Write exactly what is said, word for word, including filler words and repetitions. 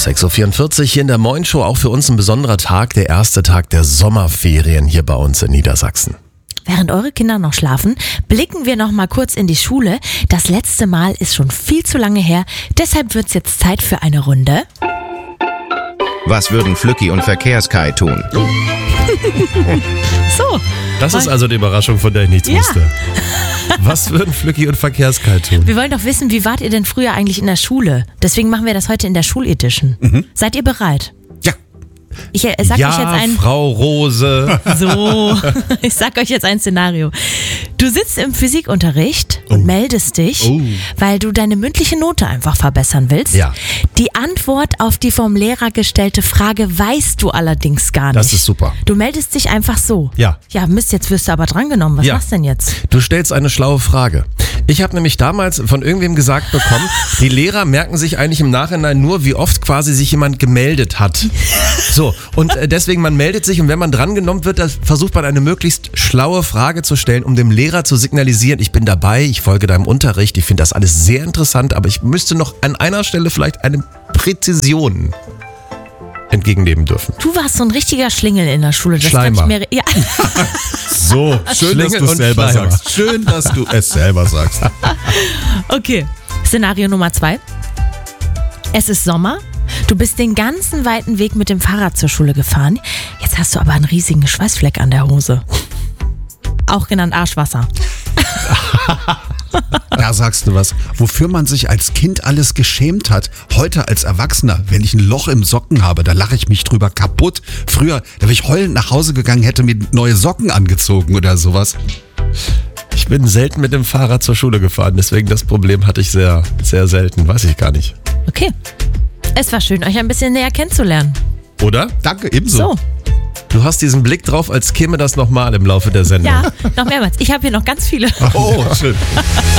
sechs Uhr vierundvierzig hier in der Moin Show, auch für uns ein besonderer Tag, der erste Tag der Sommerferien hier bei uns in Niedersachsen. Während eure Kinder noch schlafen, blicken wir noch mal kurz in die Schule. Das letzte Mal ist schon viel zu lange her, deshalb wird's jetzt Zeit für eine Runde. Was würden Flücki und Verkehrskai tun? So. Das ist also die Überraschung, von der ich nichts Ja. wusste. Was würden Flücki und Verkehrskai tun? Wir wollen doch wissen, wie wart ihr denn früher eigentlich in der Schule? Deswegen machen wir das heute in der Schuledition. Mhm. Seid ihr bereit? Ja. Ich äh, sag ja, euch jetzt ein... Frau Rose. So, ich sag euch jetzt ein Szenario. Du sitzt im Physikunterricht und Oh. meldest dich, Oh. weil du deine mündliche Note einfach verbessern willst. Ja. Die Antwort auf die vom Lehrer gestellte Frage weißt du allerdings gar nicht. Das ist super. Du meldest dich einfach so. Ja. Ja, Mist, jetzt wirst du aber drangenommen. Was Ja. machst du denn jetzt? Du stellst eine schlaue Frage. Ich habe nämlich damals von irgendwem gesagt bekommen, die Lehrer merken sich eigentlich im Nachhinein nur, wie oft quasi sich jemand gemeldet hat. So, und äh, deswegen, man meldet sich und wenn man drangenommen wird, dann versucht man eine möglichst schlaue Frage zu stellen, um dem Lehrer zu signalisieren, ich bin dabei, ich folge deinem Unterricht, ich finde das alles sehr interessant, aber ich müsste noch an einer Stelle vielleicht eine Präzision entgegennehmen dürfen. Du warst so ein richtiger Schlingel in der Schule. Das kann ich Schleimer. mir, ja. So, schön, Schlingel dass du es und selber Schleimer. sagst. Schön, dass du es selber sagst. Okay, Szenario Nummer zwei. Es ist Sommer. Du bist den ganzen weiten Weg mit dem Fahrrad zur Schule gefahren. Jetzt hast du aber einen riesigen Schweißfleck an der Hose. Auch genannt Arschwasser. Da sagst du was. Wofür man sich als Kind alles geschämt hat. Heute als Erwachsener, wenn ich ein Loch im Socken habe, da lache ich mich drüber kaputt. Früher, da wäre ich heulend nach Hause gegangen, hätte mir neue Socken angezogen oder sowas. Ich bin selten mit dem Fahrrad zur Schule gefahren, deswegen das Problem hatte ich sehr, sehr selten, weiß ich gar nicht. Okay. Es war schön, euch ein bisschen näher kennenzulernen. Oder? Danke, ebenso. So, Du hast diesen Blick drauf, als käme das nochmal im Laufe der Sendung. ja, noch mehrmals. Ich habe hier noch ganz viele. Oh, schön.